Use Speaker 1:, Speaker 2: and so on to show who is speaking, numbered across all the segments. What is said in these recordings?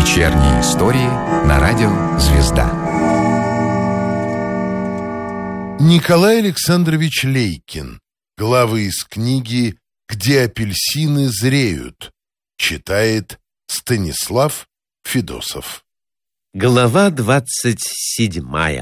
Speaker 1: Вечерние истории на радио «Звезда».
Speaker 2: Николай Александрович Лейкин. Главы из книги «Где апельсины зреют». Читает Станислав Федосов.
Speaker 3: Глава 27.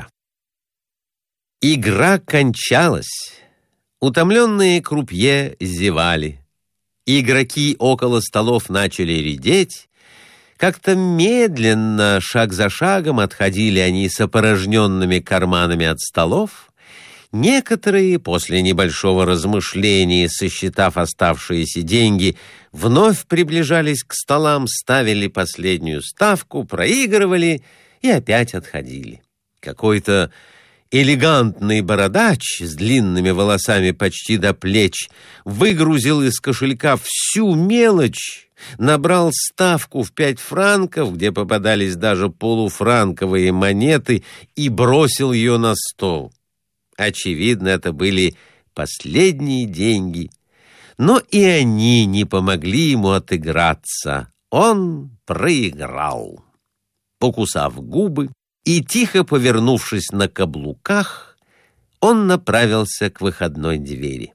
Speaker 3: Игра кончалась. Утомленные крупье зевали. Игроки около столов начали редеть. Как-то медленно, шаг за шагом, отходили они с опорожненными карманами от столов. Некоторые, после небольшого размышления, сосчитав оставшиеся деньги, вновь приближались к столам, ставили последнюю ставку, проигрывали и опять отходили. Какой-то элегантный бородач с длинными волосами почти до плеч выгрузил из кошелька всю мелочь, набрал ставку в 5 франков, где попадались даже полуфранковые монеты, и бросил ее на стол. Очевидно, это были последние деньги, но и они не помогли ему отыграться. Он проиграл. Покусав губы и тихо повернувшись на каблуках, он направился к выходной двери.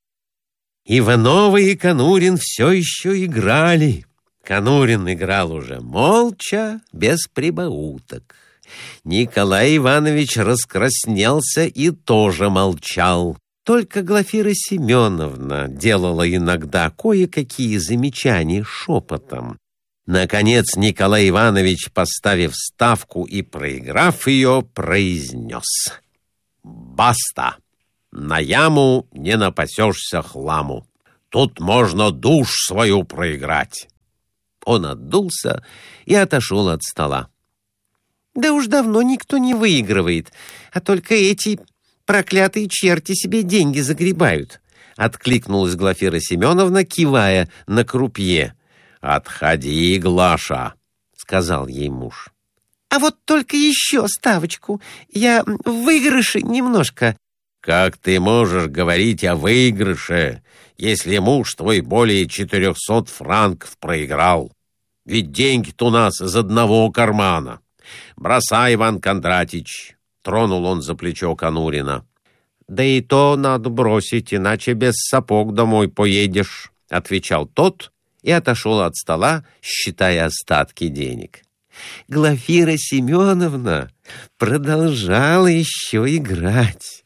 Speaker 3: Иванова и Конурин все еще играли. Конурин играл уже молча, без прибауток. Николай Иванович раскраснелся и тоже молчал. Только Глафира Семеновна делала иногда кое-какие замечания шепотом. Наконец Николай Иванович, поставив ставку и проиграв ее, произнес: «Баста! На яму не напасешься хламу. Тут можно душ свою проиграть». Он отдулся и отошел от стола.
Speaker 4: «Да уж давно никто не выигрывает, а только эти проклятые черти себе деньги загребают», — откликнулась Глафира Семеновна, кивая на крупье. «Отходи, Глаша», — сказал ей муж. «А вот только еще ставочку. Я в выигрыше немножко».
Speaker 3: «Как ты можешь говорить о выигрыше, если муж твой более 400 франков проиграл? Ведь деньги-то у нас из одного кармана. Бросай, Иван Кондратич», — тронул он за плечо Конурина.
Speaker 5: «Да и то надо бросить, иначе без сапог домой поедешь»,
Speaker 3: — отвечал тот и отошел от стола, считая остатки денег.
Speaker 4: Глафира Семеновна продолжала еще играть.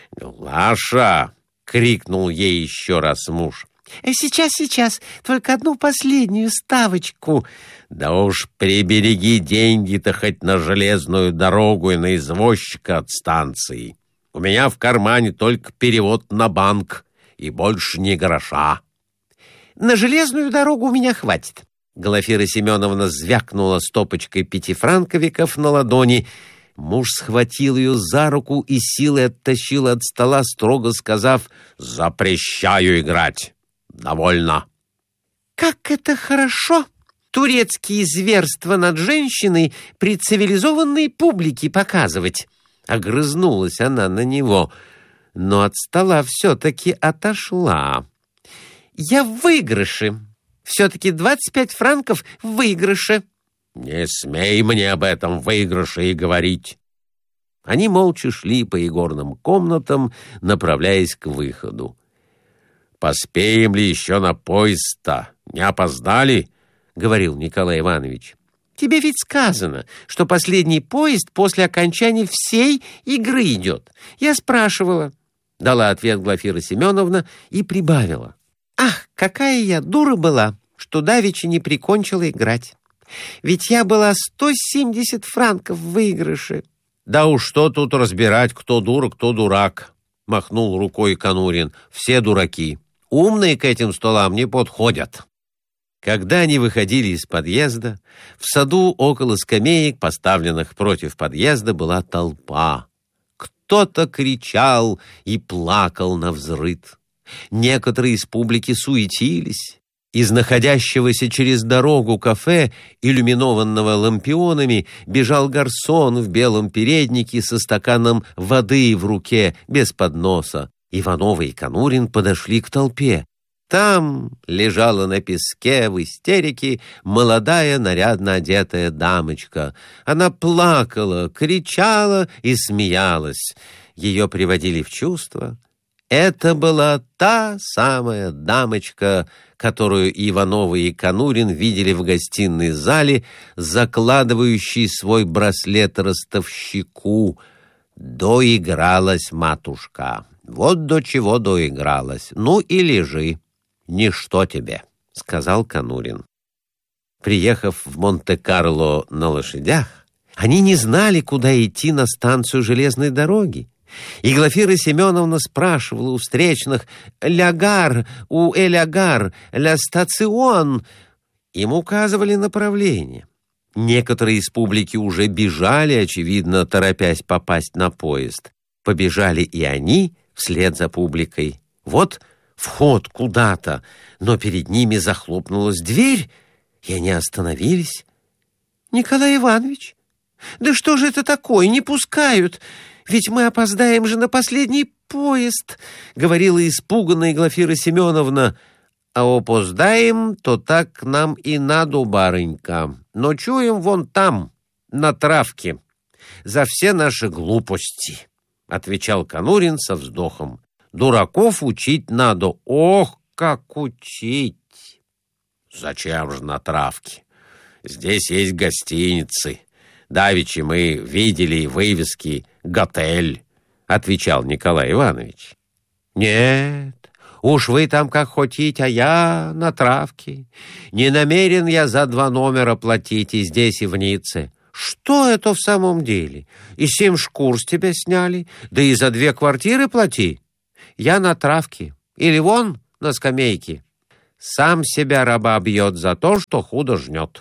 Speaker 3: «Глаша!» — крикнул ей еще раз муж.
Speaker 4: Сейчас, только одну последнюю ставочку».
Speaker 3: «Да уж прибереги деньги-то хоть на железную дорогу и на извозчика от станции. У меня в кармане только перевод на банк, и больше ни гроша».
Speaker 4: «На железную дорогу у меня хватит».
Speaker 3: Глафира Семеновна звякнула стопочкой 5-франковиков на ладони. Муж схватил ее за руку и силой оттащил от стола, строго сказав: «Запрещаю играть. Довольно».
Speaker 4: «Как это хорошо! Турецкие зверства над женщиной при цивилизованной публике показывать!»
Speaker 3: Огрызнулась она на него, но от стола все-таки отошла.
Speaker 4: «Я в выигрыше. Все-таки 25 франков в выигрыше».
Speaker 3: «Не смей мне об этом выигрыше и говорить». Они молча шли по игорным комнатам, направляясь к выходу. «Поспеем ли еще на поезд-то? Не опоздали?» — говорил Николай Иванович.
Speaker 4: «Тебе ведь сказано, что последний поезд после окончания всей игры идет. Я спрашивала», — дала ответ Глафира Семеновна и прибавила: «Ах, какая я дура была, что давеча не прикончила играть. Ведь я была 170 франков в выигрыше».
Speaker 3: «Да уж что тут разбирать, кто дура, кто дурак», — махнул рукой Конурин. «Все дураки. Умные к этим столам не подходят». Когда они выходили из подъезда, в саду около скамеек, поставленных против подъезда, была толпа. Кто-то кричал и плакал навзрыд. Некоторые из публики суетились. Из находящегося через дорогу кафе, иллюминованного лампионами, бежал гарсон в белом переднике со стаканом воды в руке, без подноса. Иванова и Конурин подошли к толпе. Там лежала на песке в истерике молодая нарядно одетая дамочка. Она плакала, кричала и смеялась. Ее приводили в чувство. Это была та самая дамочка, которую Ивановы и Конурин видели в гостиной зале, закладывающей свой браслет ростовщику. Доигралась матушка. Вот до чего доигралась. Ну и лежи. «Ничто тебе», — сказал Конурин. Приехав в Монте-Карло на лошадях, они не знали, куда идти на станцию железной дороги. И Глафира Семеновна спрашивала у встречных: «Ля гар, у эля гар, ля стацион». Им указывали направление. Некоторые из публики уже бежали, очевидно, торопясь попасть на поезд. Побежали и они вслед за публикой. Вот вход куда-то, но перед ними захлопнулась дверь, и они остановились. «Николай Иванович, да что же это такое? Не пускают! Ведь мы опоздаем же на последний поезд!» — говорила испуганная Глафира Семеновна. «А опоздаем, то так нам и надо, барынька. Но чуем вон там, на травке, за все наши глупости», — отвечал Конурин со вздохом. «Дураков учить надо. Ох, как учить!» «Зачем же на травке? Здесь есть гостиницы. Давеча мы видели вывески «Готель», — отвечал Николай Иванович. «Нет, уж вы там как хотите, а я на травке. Не намерен я за 2 номера платить и здесь, и в Ницце. Что это в самом деле? И 7 шкур с тебя сняли, да и за 2 квартиры плати. Я на травке, или вон на скамейке. Сам себя раба бьет за то, что худо жнет».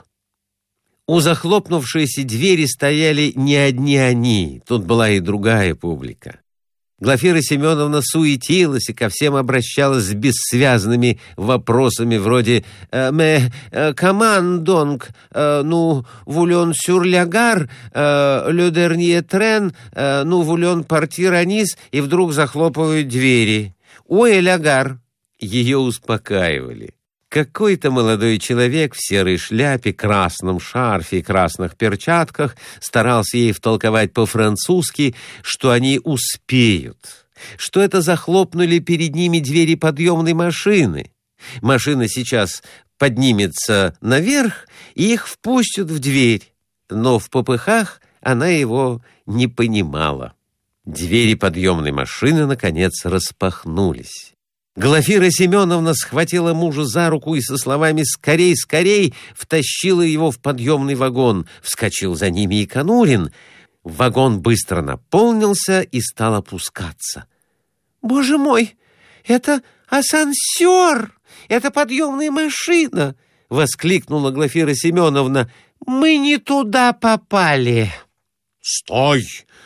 Speaker 3: У захлопнувшейся двери стояли не одни они, тут была и другая публика. Глафира Семеновна суетилась и ко всем обращалась с бессвязными вопросами вроде «Mais comment donc? Nous voulons sur la gare, le dernier train, nous voulons partir à Nice», и вдруг захлопывают двери. «Ой, ля гар!» Ее успокаивали. Какой-то молодой человек в серой шляпе, красном шарфе и красных перчатках старался ей втолковать по-французски, что они успеют, что это захлопнули перед ними двери подъемной машины. Машина сейчас поднимется наверх, и их впустят в дверь. Но в попыхах она его не понимала. Двери подъемной машины, наконец, распахнулись. Глафира Семеновна схватила мужа за руку и со словами «Скорей, скорей!» втащила его в подъемный вагон. Вскочил за ними и Конурин. Вагон быстро наполнился и стал опускаться. «Боже мой, это асансер! Это подъемная машина!» — воскликнула Глафира Семеновна. «Мы не туда попали!» «Стой!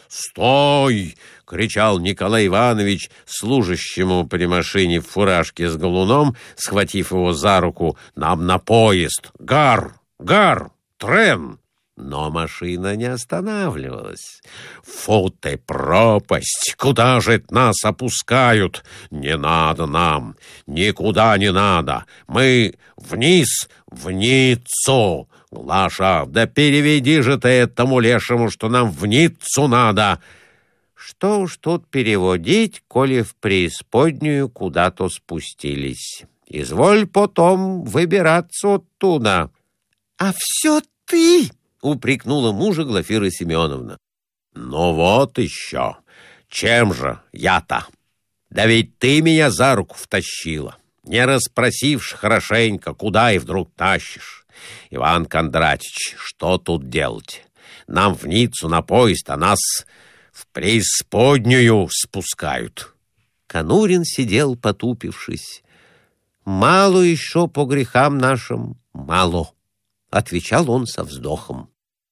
Speaker 3: Стой!» — кричал Николай Иванович служащему при машине в фуражке с галуном, схватив его за руку. «Нам на поезд! Гар! Гар! Трен!» Но машина не останавливалась. «Фу ты, пропасть! Куда же это нас опускают? Не надо нам! Никуда не надо! Мы вниз, в Ниццу! Глаша, да переведи же ты этому лешему, что нам в Ниццу надо!» «Что уж тут переводить, коли в преисподнюю куда-то спустились? Изволь потом выбираться оттуда». «А все ты!» — упрекнула мужа Глафира Семеновна. «Ну вот еще! Чем же я-то? Да ведь ты меня за руку втащила, не расспросивши хорошенько, куда и вдруг тащишь. Иван Кондратич, что тут делать? Нам в Ниццу на поезд, а нас в преисподнюю спускают». Конурин сидел, потупившись. «Мало еще по грехам нашим, мало», — отвечал он со вздохом.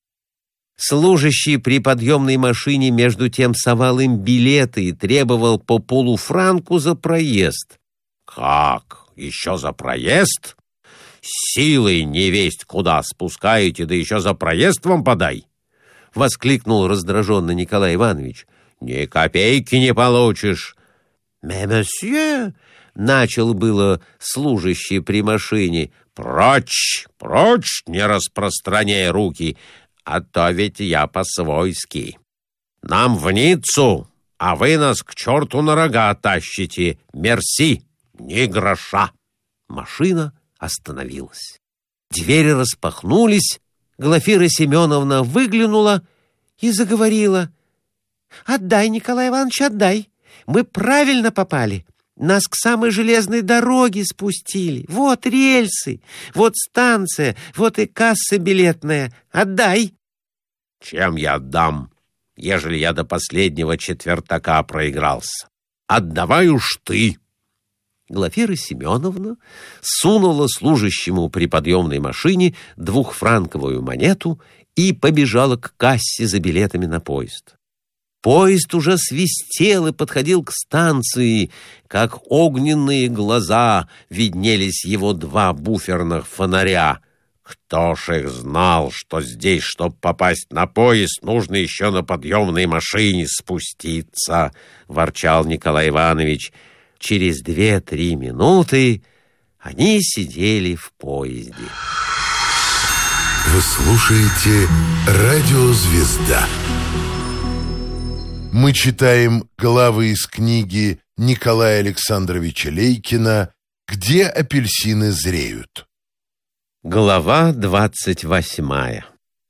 Speaker 3: Служащий при подъемной машине между тем совал им билеты и требовал по полуфранку за проезд. «Как? Еще за проезд? Силой невесть куда спускаете, да еще за проезд вам подай!» — воскликнул раздраженно Николай Иванович. «Ни копейки не получишь». «Mais, monsieur, Начал было служащий при машине: «Прочь, прочь, не распространяй руки, а то ведь я по-свойски. Нам в Ниццу, а вы нас к черту на рога тащите. Мерси, ни гроша». Машина остановилась. Двери распахнулись, Глафира Семеновна выглянула и заговорила: «Отдай, Николай Иванович, отдай. Мы правильно попали. Нас к самой железной дороге спустили. Вот рельсы, вот станция, вот и касса билетная. Отдай».
Speaker 5: «Чем я отдам, ежели я до последнего четвертака проигрался? Отдавай уж ты».
Speaker 3: Глафира Семеновна сунула служащему при подъемной машине 2-франковую монету и побежала к кассе за билетами на поезд. Поезд уже свистел и подходил к станции, как огненные глаза виднелись его 2 буферных фонаря.
Speaker 5: «Кто ж их знал, что здесь, чтоб попасть на поезд, нужно еще на подъемной машине спуститься?» — ворчал Николай Иванович.
Speaker 3: Через 2-3 минуты они сидели в поезде.
Speaker 2: Вы слушаете «Радио Звезда». Мы читаем главы из книги Николая Александровича Лейкина «Где апельсины зреют».
Speaker 3: Глава 28.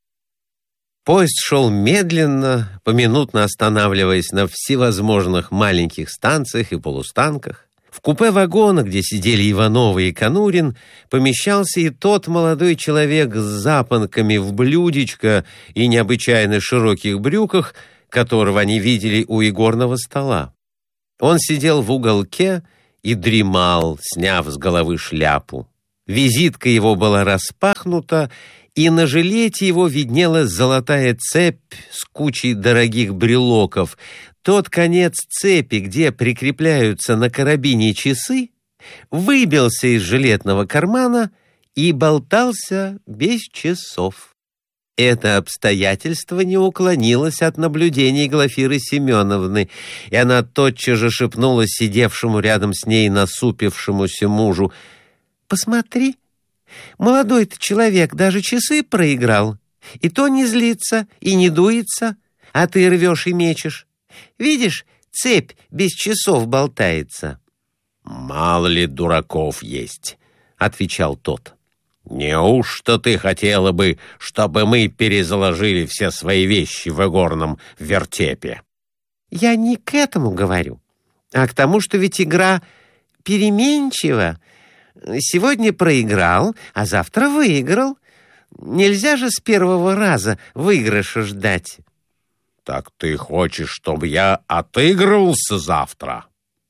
Speaker 3: Поезд шел медленно, поминутно останавливаясь на всевозможных маленьких станциях и полустанках. В купе вагона, где сидели Ивановы и Конурин, помещался и тот молодой человек с запонками в блюдечко и необычайно широких брюках, которого они видели у игорного стола. Он сидел в уголке и дремал, сняв с головы шляпу. Визитка его была распахнута, и на жилете его виднелась золотая цепь с кучей дорогих брелоков. Тот конец цепи, где прикрепляются на карабине часы, выбился из жилетного кармана и болтался без часов. Это обстоятельство не уклонилось от наблюдений Глафиры Семеновны, и она тотчас же шепнула сидевшему рядом с ней насупившемуся мужу: «Посмотри, молодой-то человек даже часы проиграл, и то не злится и не дуется, а ты рвешь и мечешь. Видишь, цепь без часов болтается».
Speaker 5: «Мало ли дураков есть», — отвечал тот. «Неужто ты хотела бы, чтобы мы перезаложили все свои вещи в игорном вертепе?»
Speaker 4: «Я не к этому говорю, а к тому, что ведь игра переменчива. Сегодня проиграл, а завтра выиграл. Нельзя же с первого раза выигрыша ждать».
Speaker 5: «Так ты хочешь, чтобы я отыгрывался завтра?»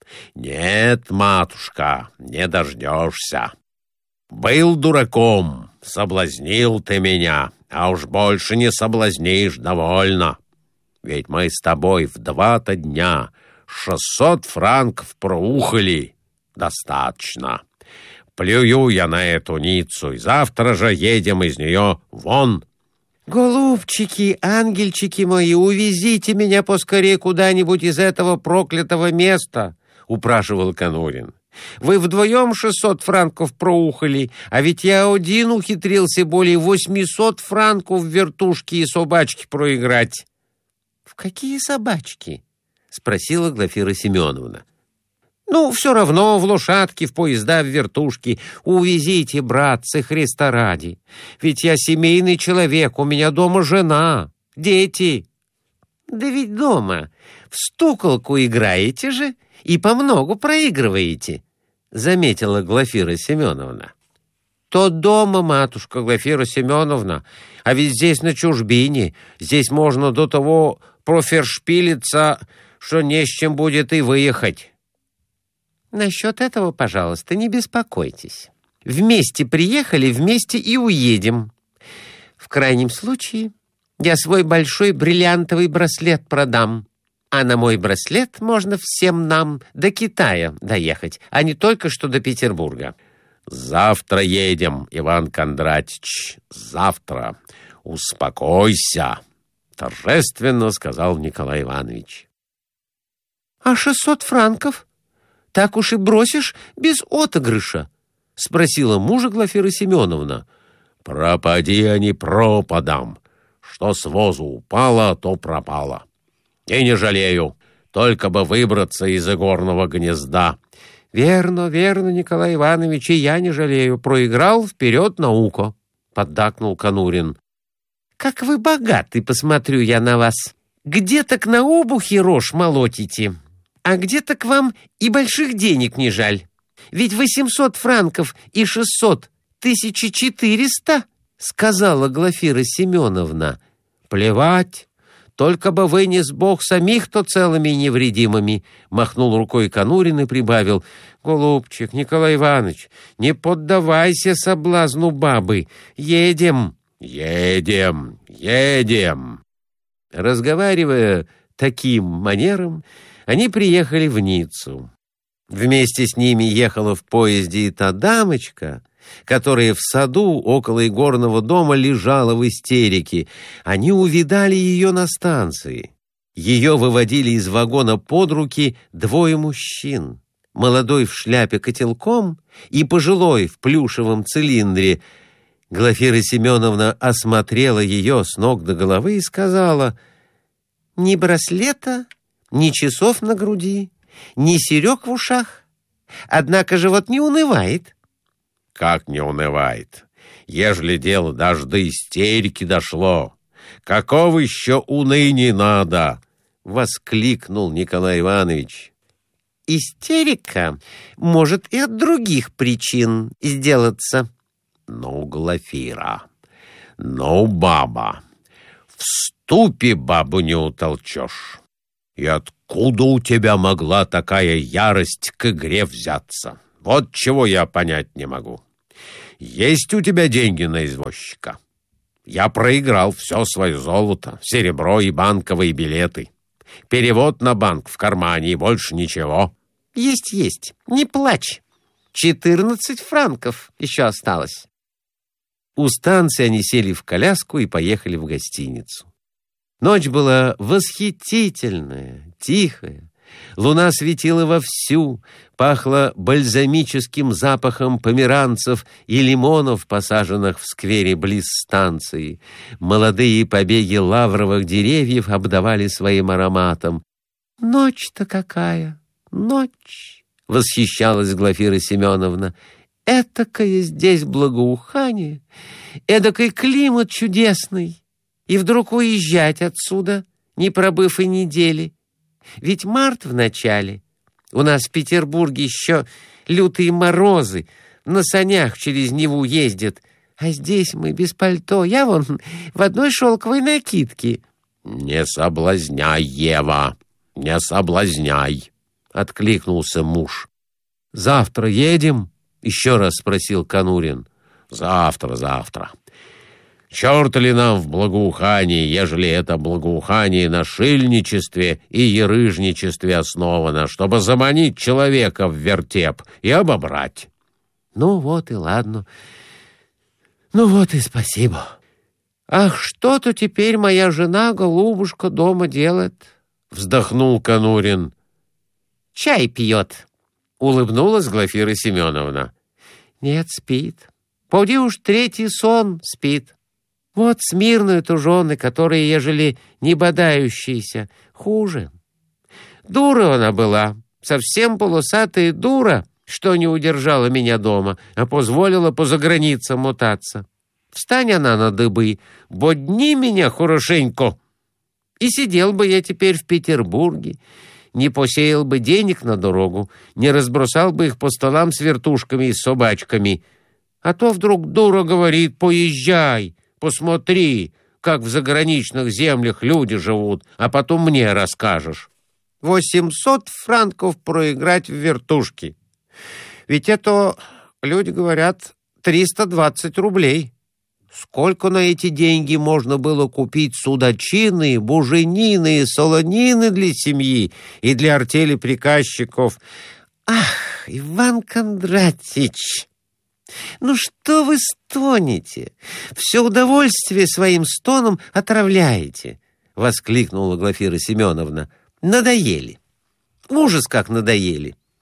Speaker 5: «Нет, матушка, не дождешься. Был дураком, соблазнил ты меня, а уж больше не соблазнишь, довольно. Ведь мы с тобой в 2-то дня 600 франков проухали. Достаточно. Плюю я на эту Ниццу, и завтра же едем из нее вон».
Speaker 4: «Голубчики, ангельчики мои, увезите меня поскорее куда-нибудь из этого проклятого места», — упрашивал Конурин. «Вы вдвоем 600 франков проухали, а ведь я один ухитрился более 800 франков в вертушки и собачки проиграть». «В какие собачки?» — спросила Глафира Семеновна. «Ну, все равно, в лошадки, в поезда, в вертушки. Увезите, братцы, Христа ради. Ведь я семейный человек, у меня дома жена, дети». «Да ведь дома в стуколку играете же и помногу проигрываете», — заметила Глафира Семеновна. «То дома, матушка Глафира Семеновна, а ведь здесь на чужбине, здесь можно до того профершпилиться, что не с чем будет и выехать». «Насчет этого, пожалуйста, не беспокойтесь. Вместе приехали, вместе и уедем. В крайнем случае я свой большой бриллиантовый браслет продам, а на мой браслет можно всем нам до Китая доехать, а не только что до Петербурга».
Speaker 5: «Завтра едем, Иван Кондратич, завтра. Успокойся», — торжественно сказал Николай Иванович.
Speaker 4: «А 600 франков? так уж и бросишь без отыгрыша? — спросила мужа Глафира Семеновна.
Speaker 5: — Пропади они пропадом. Что с возу упало, то пропало. И не жалею, только бы выбраться из игорного гнезда.
Speaker 4: — Верно, верно, Николай Иванович, и я не жалею. Проиграл, вперед науку, — поддакнул Конурин. — Как вы богаты, посмотрю я на вас. Где так на обухе рожь молотите, а где так вам и больших денег не жаль. Ведь 800 франков и 600 — 1400, — сказала Глафира Семеновна. — Плевать. Только бы вы не сбог самих-то целыми и невредимыми, — махнул рукой Конурин и прибавил. — Голубчик, Николай Иванович, не поддавайся соблазну бабы. Едем.
Speaker 5: — Едем, едем.
Speaker 4: Разговаривая таким манером, они приехали в Ниццу. Вместе с ними ехала в поезде и та дамочка, которая в саду около игорного дома лежала в истерике. Они увидали ее на станции. Ее выводили из вагона под руки двое мужчин. Молодой в шляпе котелком и пожилой в плюшевом цилиндре. Глафира Семеновна осмотрела ее с ног до головы и сказала: «Ни браслета, ни часов на груди, ни серег в ушах. Однако же вот не унывает».
Speaker 5: Как не унывает? Ежели дело даже до истерики дошло, какого еще уныния надо? — воскликнул Николай Иванович.
Speaker 4: Истерика может и от других причин сделаться.
Speaker 5: Ну, Глафира, ну, баба, в ступе бабу не утолчешь. И откуда у тебя могла такая ярость к игре взяться? Вот чего я понять не могу. Есть у тебя деньги на извозчика? Я проиграл все свое золото, серебро и банковые билеты. Перевод на банк в кармане и больше ничего.
Speaker 4: Есть, не плачь. 14 франков еще осталось. У станции они сели в коляску и поехали в гостиницу. Ночь была восхитительная, тихая. Луна светила вовсю, пахло бальзамическим запахом померанцев и лимонов, посаженных в сквере близ станции. Молодые побеги лавровых деревьев обдавали своим ароматом. «Ночь-то какая! Ночь!» — восхищалась Глафира Семеновна. «Этакое здесь благоухание, эдакой климат чудесный. И вдруг уезжать отсюда, не пробыв и недели. Ведь март в начале. У нас в Петербурге еще лютые морозы, на санях через Неву ездят. А здесь мы без пальто. Я вон в одной шелковой накидке».
Speaker 5: «Не соблазняй, Ева, не соблазняй», — откликнулся муж.
Speaker 4: «Завтра едем?» — еще раз спросил Конурин.
Speaker 5: «Завтра. Черт ли нам в благоухании, ежели это благоухание на шильничестве и ерыжничестве основано, чтобы заманить человека в вертеп и обобрать?»
Speaker 4: «Ну вот и ладно. Ну вот и спасибо. Ах, что-то теперь моя жена, голубушка, дома делает?» — вздохнул Конурин. «Чай пьет», — улыбнулась Глафира Семеновна. «Нет, спит. Поди уж третий сон спит. Вот смирную тужены, которые, ежели не бодающиеся, хуже. Дура она была, совсем полосатая дура, что не удержала меня дома, а позволила по заграницам мотаться. Встань она на дыбы, бодни меня хорошенько, и сидел бы я теперь в Петербурге, не посеял бы денег на дорогу, не разбросал бы их по столам с вертушками и собачками. А то вдруг дура говорит: поезжай, посмотри, как в заграничных землях люди живут, а потом мне расскажешь. 800 франков проиграть в вертушки. Ведь это, люди говорят, 320 рублей. Сколько на эти деньги можно было купить судачины, буженины и солонины для семьи и для артели приказчиков? Ах, Иван Кондратьич! Ну что вы стонете? Все удовольствие своим стоном отравляете, — воскликнула Глафира Семеновна. Надоели. Ужас, как надоели.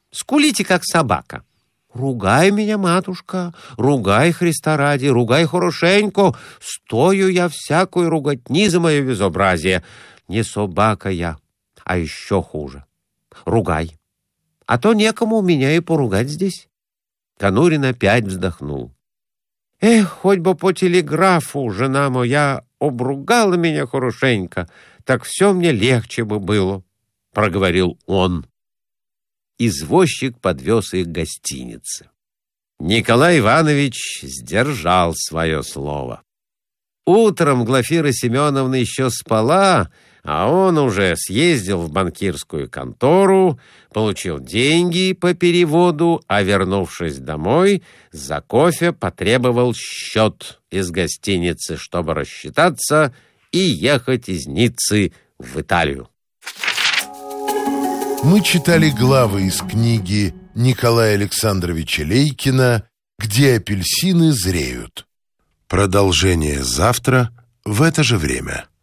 Speaker 4: Скулите, как собака. Ругай меня, матушка, ругай Христа ради, ругай хорошенько. Стою я всякой руготни за мое безобразие. Не собака я, а еще хуже. Ругай, а то некому меня и поругать здесь. Конурин опять вздохнул. Эх, хоть бы по телеграфу жена моя обругала меня хорошенько, так все мне легче бы было, — проговорил он. Извозчик подвез их к гостинице. Николай Иванович сдержал свое слово. Утром Глафира Семеновна еще спала, а он уже съездил в банкирскую контору, получил деньги по переводу, а, вернувшись домой, за кофе потребовал счет из гостиницы, чтобы рассчитаться и ехать из Ниццы в Италию.
Speaker 2: Мы читали главы из книги Николая Александровича Лейкина «Где апельсины зреют». Продолжение завтра в это же время.